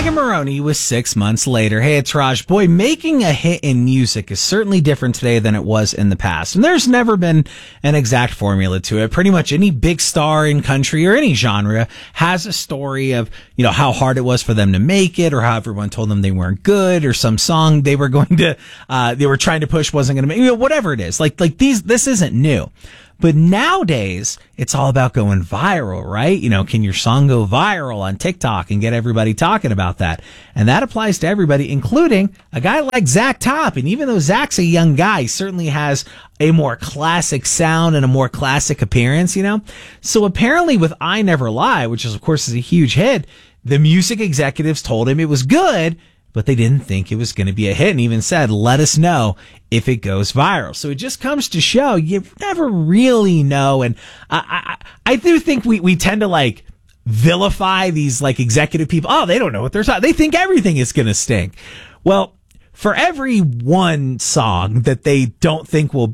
Megan Moroney was 6 months later. Hey, it's Raj. Boy, making a hit in music is certainly different today than it was in the past. And there's never been an exact formula to it. Pretty much any big star in country or any genre has a story of, how hard it was for them to make it, or how everyone told them they weren't good, or some song they were they were trying to push wasn't going to make, whatever it is. This isn't new. But nowadays, it's all about going viral, right? Can your song go viral on TikTok and get everybody talking about that? And that applies to everybody, including a guy like Zach Top. And even though Zach's a young guy, he certainly has a more classic sound and a more classic appearance, So apparently with I Never Lie, which is, of course, is a huge hit, the music executives told him it was good, but they didn't think it was going to be a hit, and even said, let us know if it goes viral. So it just comes to show you never really know. And I do think we tend to vilify these executive people. Oh, they don't know what they're talking. They think everything is going to stink. Well, for every one song that they don't think will